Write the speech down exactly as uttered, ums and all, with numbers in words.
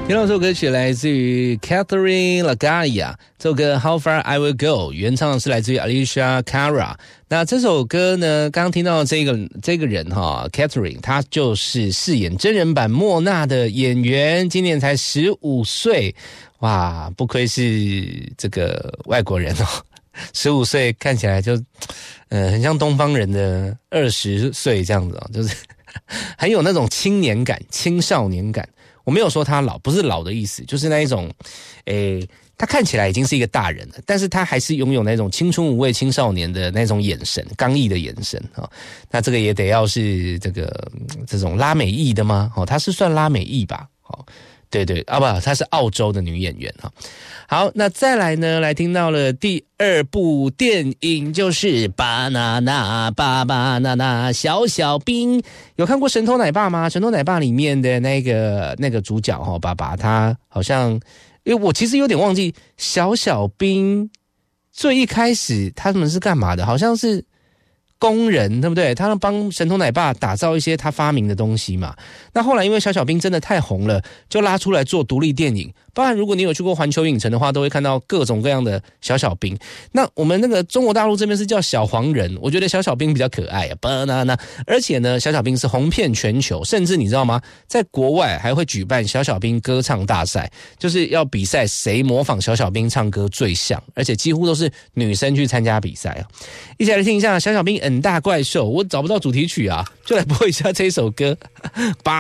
听到这首歌曲来自于 Catherine Lagaya， 这首歌 How Far I Will Go， 原唱是来自于 Alicia Cara。 那这首歌呢，刚刚听到这个这个人哈 Catherine， 她就是饰演真人版莫娜的演员，今年才十五岁，哇，不愧是这个外国人哦，十五岁看起来就呃很像东方人的二十岁这样子哦，就是很有那种青年感、青少年感。我没有说他老，不是老的意思，就是那一种，诶，他看起来已经是一个大人了，但是他还是拥有那种青春无畏青少年的那种眼神，刚毅的眼神啊。那这个也得要是这个这种拉美裔的吗？哦，他是算拉美裔吧？哦，对对啊，不，她是澳洲的女演员哈。好，那再来呢，来听到了第二部电影，就是《巴娜娜巴巴娜娜小小兵》。有看过《神偷奶爸》吗？《神偷奶爸》里面的那个那个主角哈，爸爸他好像，因为我其实有点忘记小小兵最一开始他们是干嘛的，好像是工人，对不对？他帮神偷奶爸打造一些他发明的东西嘛。那后来因为小小兵真的太红了，就拉出来做独立电影。包含如果你有去过环球影城的话，都会看到各种各样的小小兵。那我们那个中国大陆这边是叫小黄人，我觉得小小兵比较可爱啊。banana， 而且呢，小小兵是红遍全球，甚至你知道吗？在国外还会举办小小兵歌唱大赛，就是要比赛谁模仿小小兵唱歌最像，而且几乎都是女生去参加比赛啊。一起来听一下小小兵很大怪兽，我找不到主题曲啊，就来播一下这首歌。